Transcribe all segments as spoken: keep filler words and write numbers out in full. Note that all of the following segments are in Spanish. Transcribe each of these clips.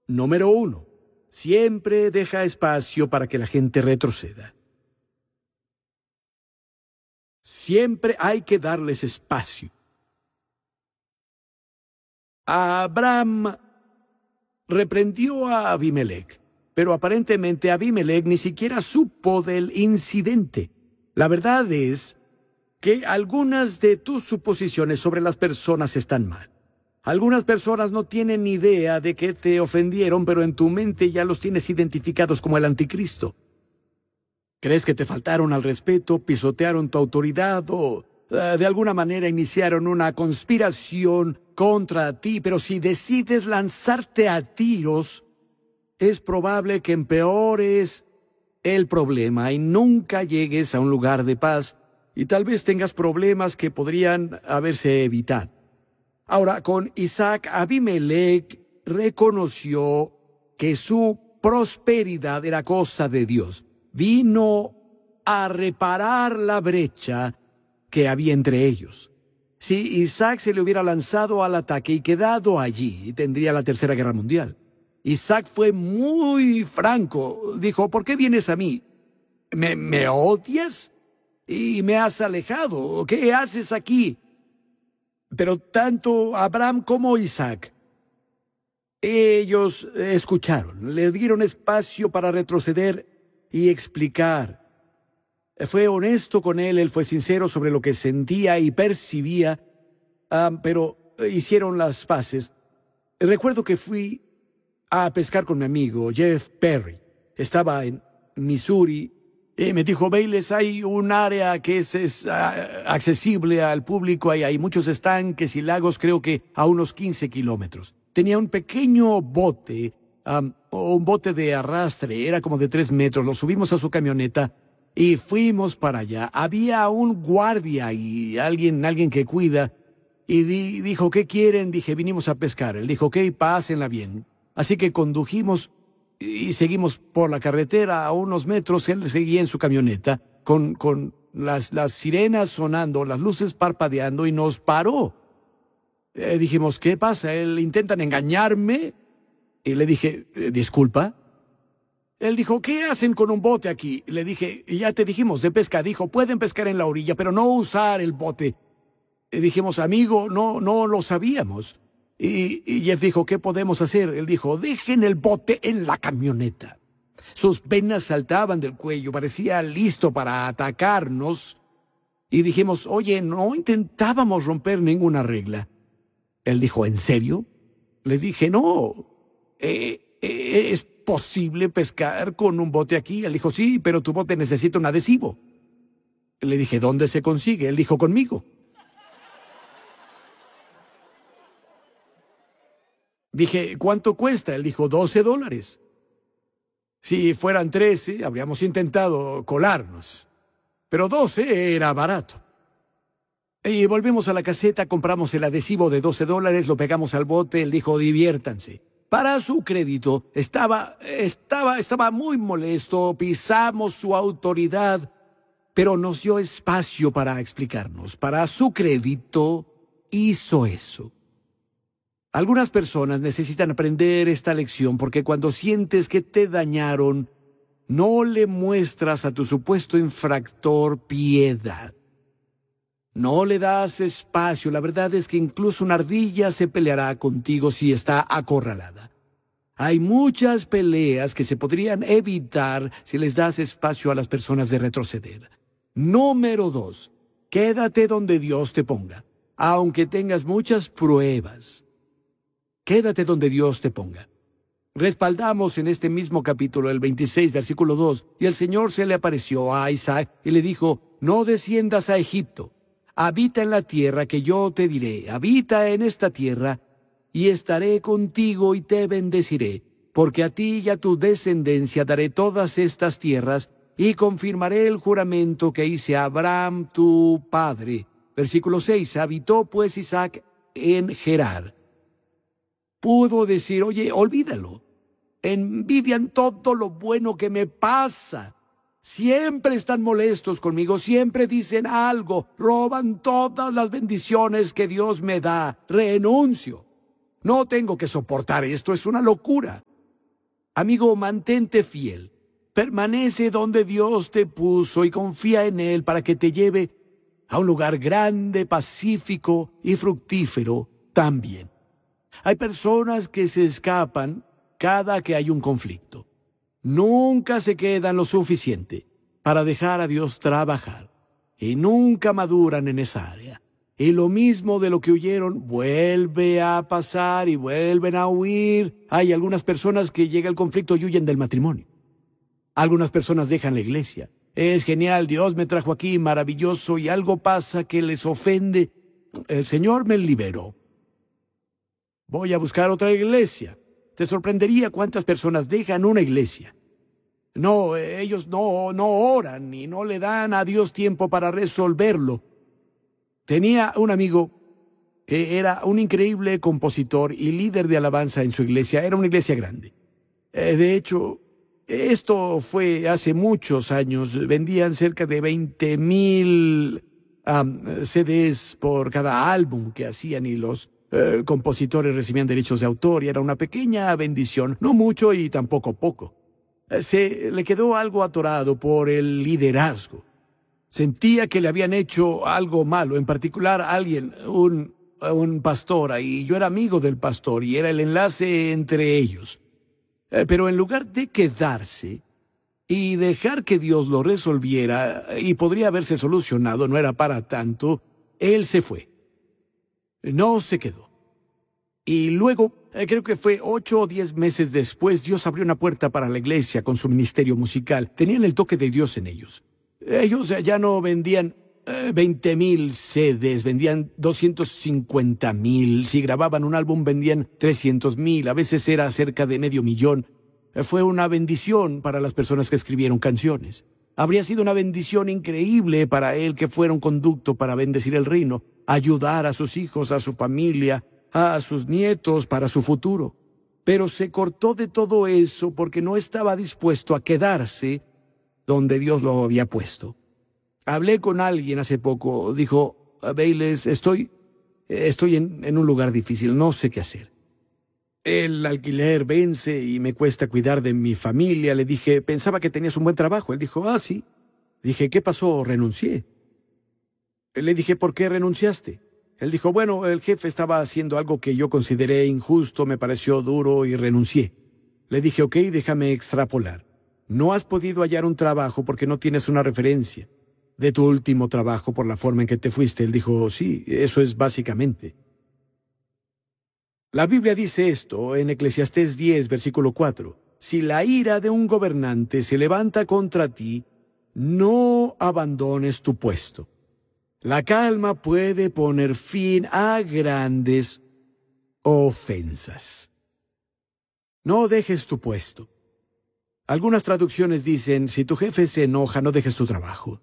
Número uno. Siempre deja espacio para que la gente retroceda. Siempre hay que darles espacio. Abraham reprendió a Abimelech, pero aparentemente Abimelech ni siquiera supo del incidente. La verdad es que algunas de tus suposiciones sobre las personas están mal. Algunas personas no tienen ni idea de que te ofendieron, pero en tu mente ya los tienes identificados como el anticristo. ¿Crees que te faltaron al respeto, pisotearon tu autoridad o uh, de alguna manera iniciaron una conspiración contra ti? Pero si decides lanzarte a tiros, es probable que empeores el problema y nunca llegues a un lugar de paz y tal vez tengas problemas que podrían haberse evitado. Ahora, con Isaac, Abimelech reconoció que su prosperidad era cosa de Dios. Vino a reparar la brecha que había entre ellos. Si Isaac se le hubiera lanzado al ataque y quedado allí, tendría la Tercera Guerra Mundial. Isaac fue muy franco. Dijo, ¿por qué vienes a mí? ¿Me, me odias? ¿Y me has alejado? ¿Qué haces aquí? Pero tanto Abraham como Isaac, ellos escucharon, le dieron espacio para retroceder y explicar. Fue honesto con él, él fue sincero sobre lo que sentía y percibía, um, pero hicieron las paces. Recuerdo que fui a pescar con mi amigo Jeff Perry. Estaba en Missouri y me dijo, Bayless, hay un área que es, es uh, accesible al público, hay, hay muchos estanques y lagos, creo que a unos quince kilómetros. Tenía un pequeño bote, um, un bote de arrastre, era como de tres metros, lo subimos a su camioneta y fuimos para allá. Había un guardia y alguien, alguien que cuida, y di, dijo, ¿qué quieren? Dije, vinimos a pescar. Él dijo, ok, pásenla bien. Así que condujimos y seguimos por la carretera a unos metros. Él seguía en su camioneta con, con las, las sirenas sonando, las luces parpadeando y nos paró. Eh, dijimos, ¿qué pasa? ¿Él intentan engañarme? Y le dije, ¿disculpa? Él dijo, ¿qué hacen con un bote aquí? Le dije, ya te dijimos de pesca. Dijo, pueden pescar en la orilla, pero no usar el bote. Y dijimos, amigo, no, no lo sabíamos. Y, y Jeff dijo, ¿qué podemos hacer? Él dijo, dejen el bote en la camioneta. Sus venas saltaban del cuello, parecía listo para atacarnos. Y dijimos, oye, no intentábamos romper ninguna regla. Él dijo, ¿en serio? Les dije, no, eh, eh, es posible pescar con un bote aquí. Él dijo, sí, pero tu bote necesita un adhesivo. Le dije, ¿dónde se consigue? Él dijo, conmigo. Dije, ¿cuánto cuesta? Él dijo, doce dólares. Si fueran trece, habríamos intentado colarnos. Pero doce era barato. Y volvimos a la caseta, compramos el adhesivo de doce dólares, lo pegamos al bote, él dijo, diviértanse. Para su crédito, estaba, estaba, estaba muy molesto, pisamos su autoridad, pero nos dio espacio para explicarnos. Para su crédito, hizo eso. Algunas personas necesitan aprender esta lección porque cuando sientes que te dañaron, no le muestras a tu supuesto infractor piedad. No le das espacio. La verdad es que incluso una ardilla se peleará contigo si está acorralada. Hay muchas peleas que se podrían evitar si les das espacio a las personas de retroceder. Número dos, quédate donde Dios te ponga, aunque tengas muchas pruebas. Quédate donde Dios te ponga. Respaldamos en este mismo capítulo, el veintiséis, versículo dos, y el Señor se le apareció a Isaac y le dijo, no desciendas a Egipto, habita en la tierra que yo te diré, habita en esta tierra, y estaré contigo y te bendeciré, porque a ti y a tu descendencia daré todas estas tierras, y confirmaré el juramento que hice a Abraham tu padre. Versículo seis, habitó pues Isaac en Gerar. Pudo decir, oye, olvídalo. Envidian todo lo bueno que me pasa. Siempre están molestos conmigo, siempre dicen algo, roban todas las bendiciones que Dios me da. Renuncio. No tengo que soportar esto, es una locura. Amigo, mantente fiel. Permanece donde Dios te puso y confía en Él para que te lleve a un lugar grande, pacífico y fructífero también. Hay personas que se escapan cada que hay un conflicto. Nunca se quedan lo suficiente para dejar a Dios trabajar y nunca maduran en esa área. Y lo mismo de lo que huyeron vuelve a pasar y vuelven a huir. Hay algunas personas que llega el conflicto y huyen del matrimonio. Algunas personas dejan la iglesia. Es genial, Dios me trajo aquí, maravilloso, y algo pasa que les ofende. El Señor me liberó. Voy a buscar otra iglesia. Te sorprendería cuántas personas dejan una iglesia. No, ellos no, no oran y no le dan a Dios tiempo para resolverlo. Tenía un amigo que era un increíble compositor y líder de alabanza en su iglesia. Era una iglesia grande. Eh, de hecho, esto fue hace muchos años. Vendían cerca de veinte mil um, C Ds por cada álbum que hacían y los eh, compositores recibían derechos de autor y era una pequeña bendición. No mucho y tampoco poco. Eh, se le quedó algo atorado por el liderazgo. Sentía que le habían hecho algo malo, en particular alguien, un, un pastor, y yo era amigo del pastor y era el enlace entre ellos. Eh, pero en lugar de quedarse y dejar que Dios lo resolviera, y podría haberse solucionado, no era para tanto, él se fue. No se quedó. Y luego, eh, creo que fue ocho o diez meses después, Dios abrió una puerta para la iglesia con su ministerio musical. Tenían el toque de Dios en ellos. Ellos ya no vendían eh, veinte mil C Ds, vendían doscientos cincuenta mil. Si grababan un álbum, vendían trescientos mil. A veces era cerca de medio millón. Eh, fue una bendición para las personas que escribieron canciones. Habría sido una bendición increíble para él que fuera un conducto para bendecir el reino, ayudar a sus hijos, a su familia, a sus nietos, para su futuro. Pero se cortó de todo eso porque no estaba dispuesto a quedarse donde Dios lo había puesto. Hablé con alguien hace poco, dijo, Bayless, estoy, estoy en, en un lugar difícil, no sé qué hacer. El alquiler vence y me cuesta cuidar de mi familia. Le dije, pensaba que tenías un buen trabajo. Él dijo, ah, sí. Dije, ¿qué pasó? Renuncié. Le dije, ¿por qué renunciaste? Él dijo, bueno, el jefe estaba haciendo algo que yo consideré injusto, me pareció duro y renuncié. Le dije, ok, déjame extrapolar. No has podido hallar un trabajo porque no tienes una referencia de tu último trabajo por la forma en que te fuiste. Él dijo, sí, eso es básicamente. La Biblia dice esto en Eclesiastés diez, versículo cuatro. Si la ira de un gobernante se levanta contra ti, no abandones tu puesto. La calma puede poner fin a grandes ofensas. No dejes tu puesto. Algunas traducciones dicen, si tu jefe se enoja, no dejes tu trabajo.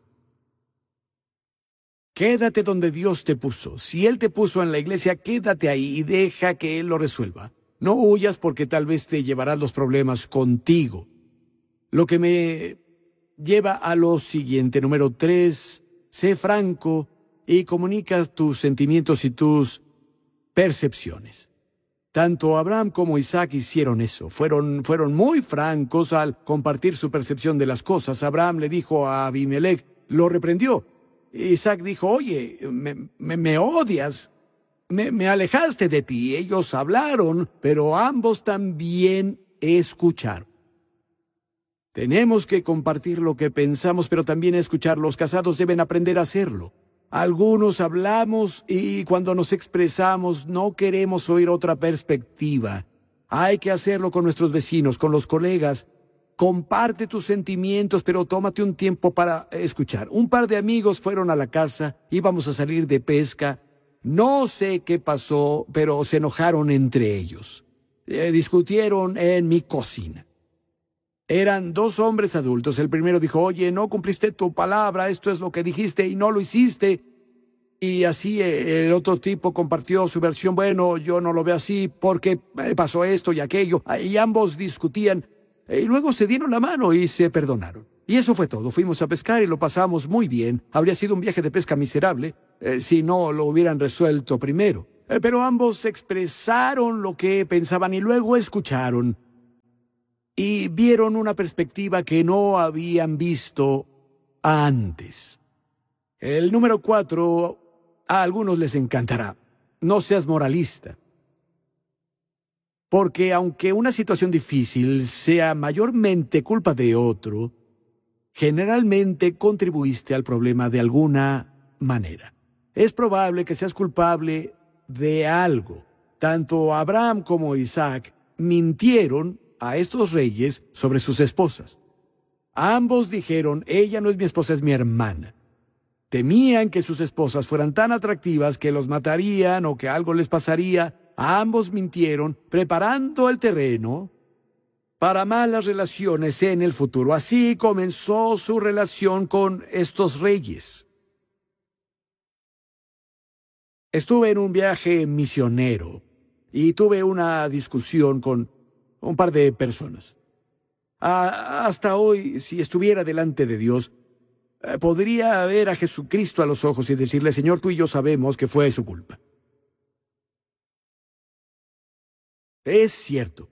Quédate donde Dios te puso. Si Él te puso en la iglesia, quédate ahí y deja que Él lo resuelva. No huyas porque tal vez te llevarás los problemas contigo. Lo que me lleva a lo siguiente, número tres, sé franco y comunica tus sentimientos y tus percepciones. Tanto Abraham como Isaac hicieron eso. Fueron, fueron muy francos al compartir su percepción de las cosas. Abraham le dijo a Abimelech, lo reprendió. Isaac dijo, oye, me, me, me odias, me, me alejaste de ti. Ellos hablaron, pero ambos también escucharon. Tenemos que compartir lo que pensamos, pero también escuchar. Los casados deben aprender a hacerlo. Algunos hablamos y cuando nos expresamos no queremos oír otra perspectiva. Hay que hacerlo con nuestros vecinos, con los colegas. Comparte tus sentimientos, pero tómate un tiempo para escuchar. Un par de amigos fueron a la casa, íbamos a salir de pesca. No sé qué pasó, pero se enojaron entre ellos. Eh, discutieron en mi cocina. Eran dos hombres adultos. El primero dijo, oye, no cumpliste tu palabra, esto es lo que dijiste y no lo hiciste. Y así el otro tipo compartió su versión, bueno, yo no lo veo así porque pasó esto y aquello. Y ambos discutían y luego se dieron la mano y se perdonaron. Y eso fue todo. Fuimos a pescar y lo pasamos muy bien. Habría sido un viaje de pesca miserable eh, si no lo hubieran resuelto primero. Eh, pero ambos expresaron lo que pensaban y luego escucharon. y vieron una perspectiva que no habían visto antes. El número cuatro, a algunos les encantará. No seas moralista. Porque aunque una situación difícil sea mayormente culpa de otro, generalmente contribuiste al problema de alguna manera. Es probable que seas culpable de algo. Tanto Abraham como Isaac mintieron a estos reyes sobre sus esposas. Ambos dijeron, ella no es mi esposa, es mi hermana. Temían que sus esposas fueran tan atractivas que los matarían o que algo les pasaría. Ambos mintieron, preparando el terreno para malas relaciones en el futuro. Así comenzó su relación con estos reyes. Estuve en un viaje misionero y tuve una discusión con un par de personas. Ah, hasta hoy, si estuviera delante de Dios, eh, podría ver a Jesucristo a los ojos y decirle, Señor, tú y yo sabemos que fue su culpa. Es cierto.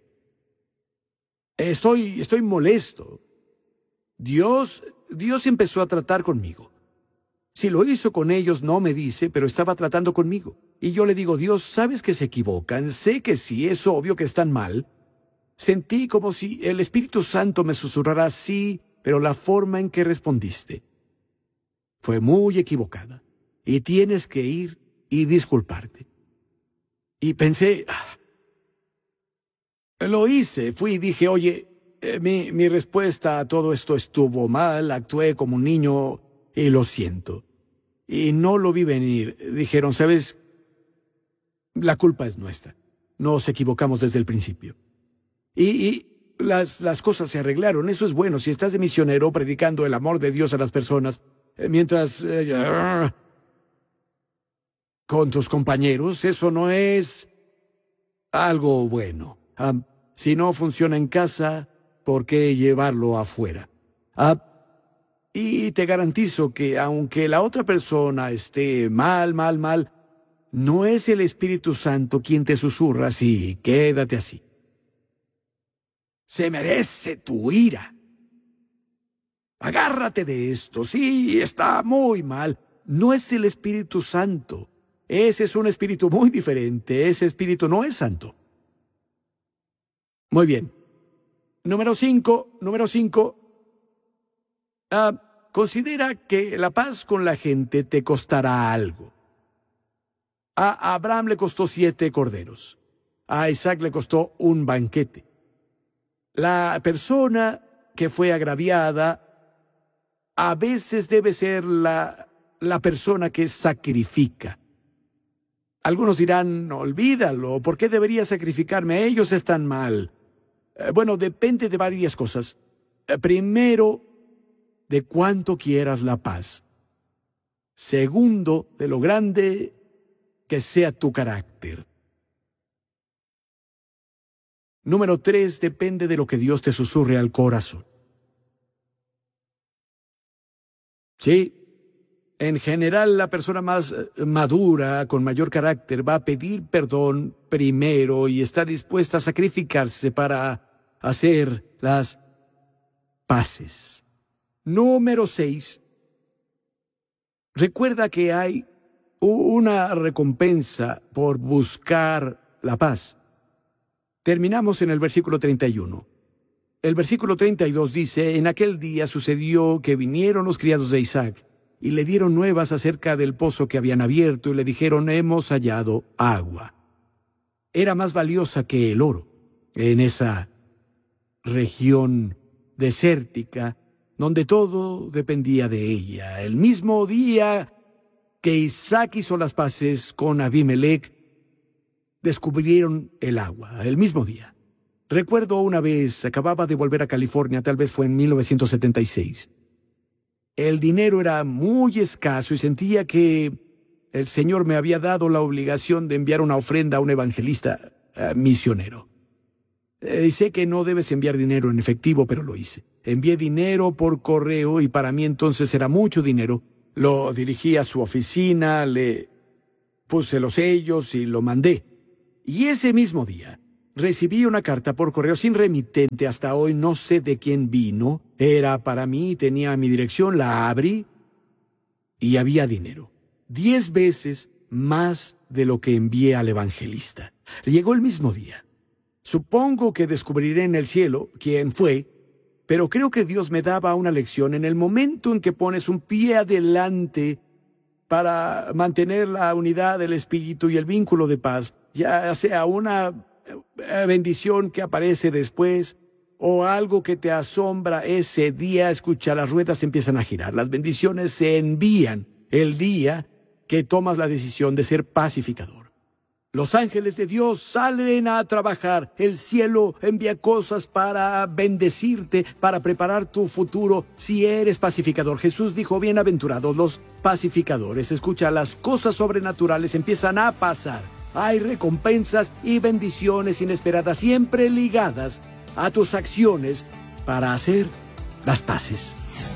Estoy, estoy molesto. Dios, Dios empezó a tratar conmigo. Si lo hizo con ellos, no me dice, pero estaba tratando conmigo. Y yo le digo, Dios, sabes que se equivocan, sé que sí, es obvio que están mal. Sentí como si el Espíritu Santo me susurrara sí, pero la forma en que respondiste fue muy equivocada. Y tienes que ir y disculparte. Y pensé, ah, lo hice, fui y dije, oye, eh, mi, mi respuesta a todo esto estuvo mal, actué como un niño y lo siento. Y no lo vi venir. Dijeron, ¿sabes? La culpa es nuestra. Nos equivocamos desde el principio. Y, y las, las cosas se arreglaron. Eso es bueno. Si estás de misionero predicando el amor de Dios a las personas, eh, mientras eh, con tus compañeros, eso no es algo bueno. Um, si no funciona en casa, ¿por qué llevarlo afuera? Uh, y te garantizo que aunque la otra persona esté mal, mal, mal, no es el Espíritu Santo quien te susurra, sí, quédate así. Se merece tu ira. Agárrate de esto, sí, está muy mal. No es el Espíritu Santo. Ese es un espíritu muy diferente. Ese espíritu no es santo. Muy bien. Número cinco, número cinco. Uh, considera que la paz con la gente te costará algo. A Abraham le costó siete corderos. A Isaac le costó un banquete. La persona que fue agraviada a veces debe ser la, la persona que sacrifica. Algunos dirán, olvídalo, ¿por qué debería sacrificarme? Ellos están mal. Eh, bueno, depende de varias cosas. Eh, primero, de cuánto quieras la paz. Segundo, de lo grande que sea tu carácter. Número tres, depende de lo que Dios te susurre al corazón. Sí, en general la persona más madura, con mayor carácter, va a pedir perdón primero y está dispuesta a sacrificarse para hacer las paces. Número seis, recuerda que hay una recompensa por buscar la paz. Terminamos en el versículo treinta y uno. El versículo treinta y dos dice, en aquel día sucedió que vinieron los criados de Isaac y le dieron nuevas acerca del pozo que habían abierto y le dijeron, hemos hallado agua. Era más valiosa que el oro en esa región desértica donde todo dependía de ella. El mismo día que Isaac hizo las paces con Abimelech, descubrieron el agua, el mismo día. Recuerdo una vez, acababa de volver a California, tal vez fue en mil novecientos setenta y seis. El dinero era muy escaso y sentía que el Señor me había dado la obligación de enviar una ofrenda a un evangelista uh, misionero. Eh, sé que no debes enviar dinero en efectivo, pero lo hice. Envié dinero por correo y para mí entonces era mucho dinero. Lo dirigí a su oficina, le puse los sellos y lo mandé. Y ese mismo día recibí una carta por correo sin remitente hasta hoy, no sé de quién vino. Era para mí, tenía mi dirección, la abrí y había dinero. Diez veces más de lo que envié al evangelista. Llegó el mismo día. Supongo que descubriré en el cielo quién fue, pero creo que Dios me daba una lección en el momento en que pones un pie adelante para mantener la unidad del espíritu y el vínculo de paz, ya sea una bendición que aparece después o algo que te asombra ese día. Escucha, las ruedas empiezan a girar. Las bendiciones se envían el día que tomas la decisión de ser pacificador. Los ángeles de Dios salen a trabajar. El cielo envía cosas para bendecirte, para preparar tu futuro si eres pacificador. Jesús dijo, bienaventurados los pacificadores. Escucha, las cosas sobrenaturales empiezan a pasar. Hay recompensas y bendiciones inesperadas, siempre ligadas a tus acciones para hacer las paces.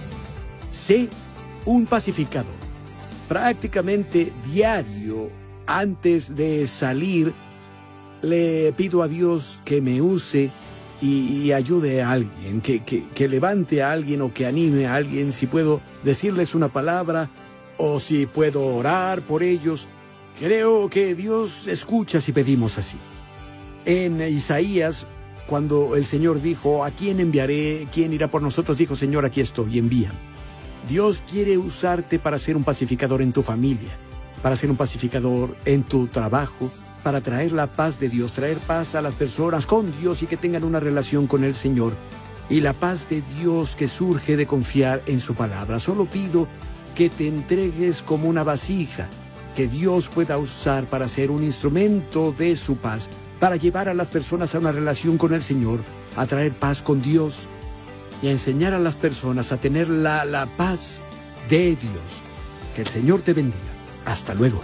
Sé un pacificador. Prácticamente diario, antes de salir, le pido a Dios que me use y, y ayude a alguien, que, que, que levante a alguien o que anime a alguien, si puedo decirles una palabra o si puedo orar por ellos. Creo que Dios escucha si pedimos así. En Isaías, cuando el Señor dijo, ¿a quién enviaré? ¿Quién irá por nosotros? Dijo, Señor, aquí estoy, envía. Dios quiere usarte para ser un pacificador en tu familia, para ser un pacificador en tu trabajo, para traer la paz de Dios, traer paz a las personas con Dios y que tengan una relación con el Señor. Y la paz de Dios que surge de confiar en su palabra. Solo pido que te entregues como una vasija que Dios pueda usar para ser un instrumento de su paz, para llevar a las personas a una relación con el Señor, a traer paz con Dios y a enseñar a las personas a tener la, la paz de Dios. Que el Señor te bendiga. Hasta luego.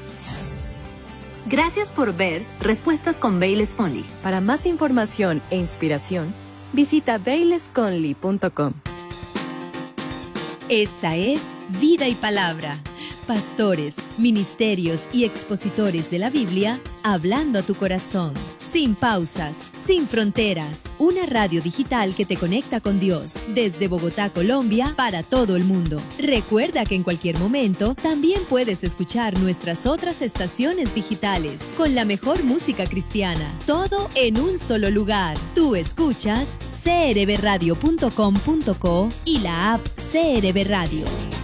Gracias por ver Respuestas con Bayless Conley. Para más información e inspiración, visita bayless conley punto com. Esta es Vida y Palabra. Pastores, ministerios y expositores de la Biblia hablando a tu corazón. Sin pausas, sin fronteras. Una radio digital que te conecta con Dios. Desde Bogotá, Colombia, para todo el mundo. Recuerda que en cualquier momento también puedes escuchar nuestras otras estaciones digitales con la mejor música cristiana. Todo en un solo lugar. Tú escuchas c r b radio punto com punto co y la app C R B Radio.